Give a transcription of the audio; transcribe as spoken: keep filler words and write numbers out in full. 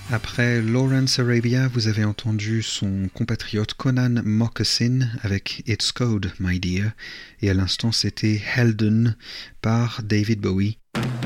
Après Lawrence Arabia, vous avez entendu son compatriote Conan Moccasin avec It's Code, My Dear, et à l'instant c'était Helden par David Bowie.